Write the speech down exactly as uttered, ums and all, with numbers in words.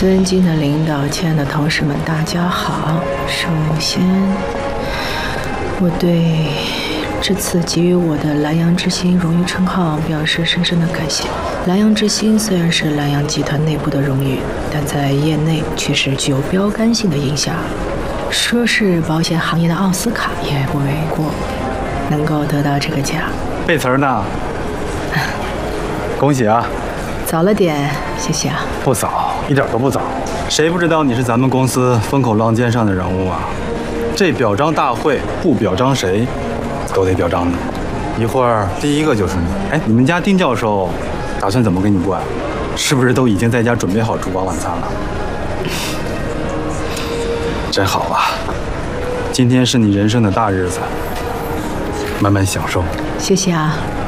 尊敬的领导，亲爱的同事们，大家好。首先，我对这次给予我的蓝洋之星荣誉称号表示深深的感谢。蓝洋之星虽然是蓝洋集团内部的荣誉，但在业内却是具有标杆性的影响。说是保险行业的奥斯卡也不为过。能够得到这个奖， 背词儿呢？恭喜啊！ 早了点，谢谢啊。 不早，一点都不早。谁不知道你是咱们公司风口浪尖上的人物啊？这表彰大会不表彰谁，都得表彰你。一会儿第一个就是你。哎，你们家丁教授打算怎么跟你过啊？是不是都已经在家准备好烛光晚餐了？真好啊！今天是你人生的大日子，慢慢享受。 谢谢啊。